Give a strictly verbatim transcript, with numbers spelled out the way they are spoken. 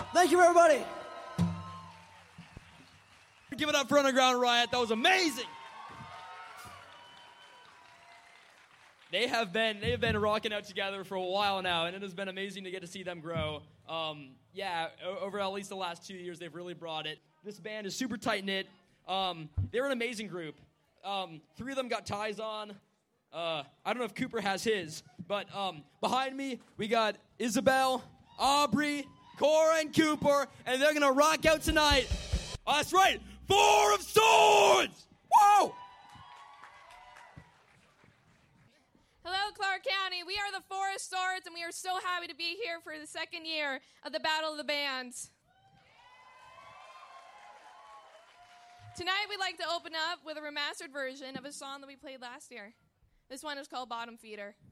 Thank you, everybody. Give it up for Underground Riot. That was amazing. They have been they have been rocking out together for a while now, and it has been amazing to get to see them grow. Um, yeah, o- over at least the last two years, they've really brought it. This band is super tight-knit. Um, they're an amazing group. Um, three of them got ties on. Uh, I don't know if Cooper has his, but um, behind me, we got Isabel, Aubrey, Cora, and Cooper, and they're going to rock out tonight. Oh, that's right, Four of Swords! Whoa! Hello, Clark County. We are the Four of Swords, and we are so happy to be here for the second year of the Battle of the Bands. Tonight, we'd like to open up with a remastered version of a song that we played last year. This one is called Bottom Feeder.